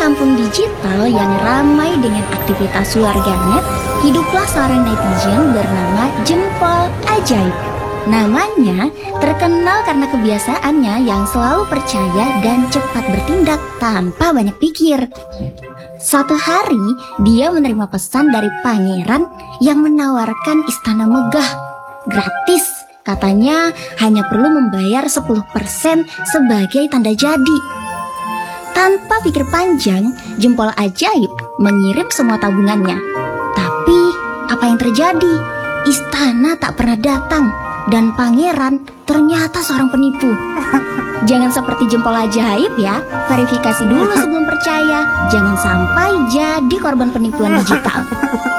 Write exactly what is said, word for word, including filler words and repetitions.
kampung digital yang ramai dengan aktivitas warganet, hiduplah seorang netizen bernama Jempol Ajaib. Namanya terkenal karena kebiasaannya yang selalu percaya dan cepat bertindak tanpa banyak pikir. Suatu hari, dia menerima pesan dari pangeran yang menawarkan istana megah gratis. Katanya hanya perlu membayar sepuluh persen sebagai tanda jadi. Tanpa pikir panjang, Jempol Ajaib mengirim semua tabungannya. Tapi apa yang terjadi? Istana tak pernah datang dan pangeran ternyata seorang penipu. Jangan seperti Jempol Ajaib ya, verifikasi dulu sebelum percaya. Jangan sampai jadi korban penipuan digital.